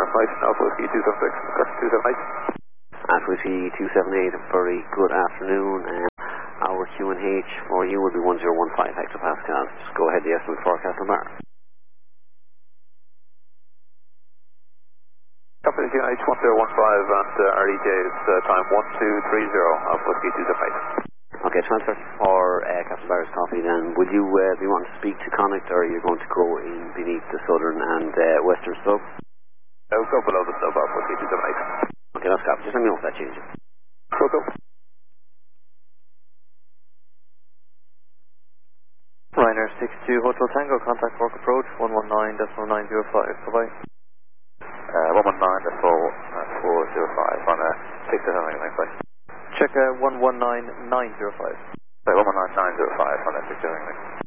flight, Alpha Whiskey 276, correct 278. Alpha Whiskey 278, very good afternoon. Our QNH for you will be 1015 hectopascals. Just go ahead, the estimate forecast on bar. Copy the QNH 1015 and REJ is time 1230, Alpha Whiskey 278. Okay, transfer for Captain Barrett's copy then. Will you be wanting to speak to Connacht, or are you going to go in beneath the southern and western slope? I'll go below the slope, Alpha Whiskey 278. Okay, that's copy. Just let me know if that changes. Go. Ryanair 62 Hotel Tango, contact Cork approach 119.905, bye-bye. 119.405 on 609, bye. Check 119.905. Sorry, 119.905 on 609.